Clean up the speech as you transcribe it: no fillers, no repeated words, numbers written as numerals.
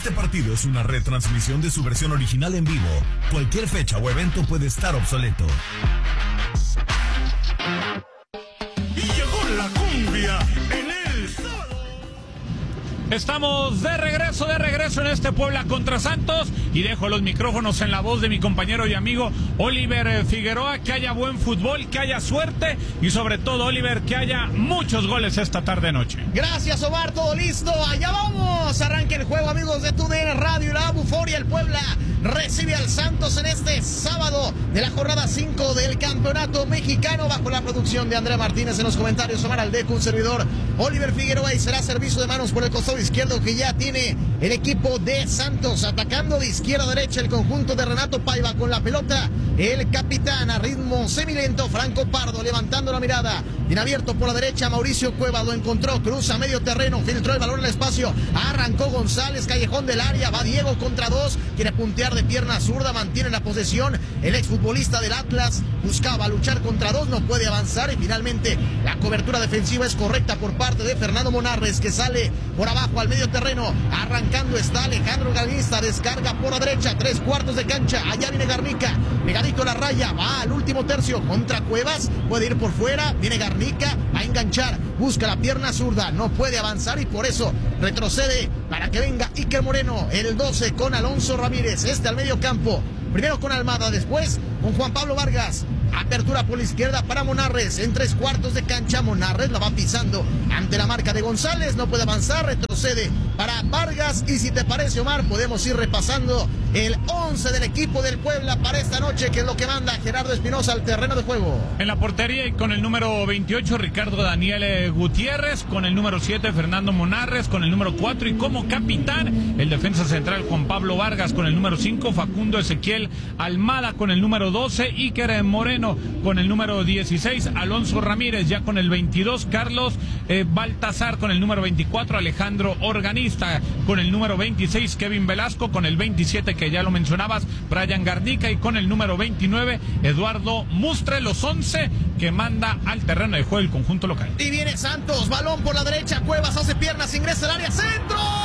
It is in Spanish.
Este partido es una retransmisión de su versión original en vivo. Cualquier fecha o evento puede estar obsoleto. Y llegó la cumbia en el sábado. Estamos de regreso en este Puebla contra Santos y dejo los micrófonos en la voz de mi compañero y amigo Oliver Figueroa. Que haya buen fútbol, que haya suerte y sobre todo, Oliver, que haya muchos goles esta tarde-noche. Gracias, Omar, todo listo, allá vamos. Arranca el juego, amigos de TUDN Radio y la Buforia. El Puebla recibe al Santos en este sábado de la jornada 5 del Campeonato Mexicano, bajo la producción de Andrea Martínez. En los comentarios, Omar Aldeco, un servidor, Oliver Figueroa, y será servicio de manos por el costado izquierdo que ya tiene el equipo de Santos, atacando de izquierda a derecha el conjunto de Renato Paiva con la pelota. El capitán a ritmo semilento, Franco Pardo, levantando la mirada, bien abierto por la derecha, Mauricio Cueva lo encontró, cruza medio terreno, filtró el balón en el espacio, arrancó González, callejón del área, va Diego contra dos, quiere puntear de pierna zurda, mantiene la posesión, el exfutbolista del Atlas buscaba luchar contra dos, no puede avanzar y finalmente la cobertura defensiva es correcta por parte de Fernando Monarres, que sale por abajo al medio terreno, arrancando está Alejandro Organista, descarga por la derecha, 3/4 de cancha, allá viene Garnica, pegadito a la raya, va al último tercio contra Cuevas, puede ir por fuera, viene Garnica a enganchar, busca la pierna zurda, no puede avanzar y por eso retrocede para que venga Iker Moreno, el 12 con Alonso Ramírez, al medio campo, primero con Almada, después con Juan Pablo Vargas. Apertura por la izquierda para Monarres, en 3/4 de cancha, Monarres la va pisando ante la marca de González, no puede avanzar, retrocede para Vargas, y si te parece, Omar, podemos ir repasando el 11 del equipo del Puebla para esta noche, que es lo que manda Gerardo Espinosa al terreno de juego. En la portería y con el número 28, Ricardo Daniel Gutiérrez, con el número 7, Fernando Monarres, con el número 4 y como capitán, el defensa central Juan Pablo Vargas, con el número 5, Facundo Ezequiel Almada, con el número 12, Iker Moreno con el número 16, Alonso Ramírez ya con el 22, Carlos Baltazar con el número 24, Alejandro Organista con el número 26, Kevin Velasco con el 27, que ya lo mencionabas, Brian Garnica, y con el número 29, Eduardo Mustre, los 11 que manda al terreno de juego el conjunto local. Y viene Santos, balón por la derecha, Cuevas hace piernas, ingresa al área, centro.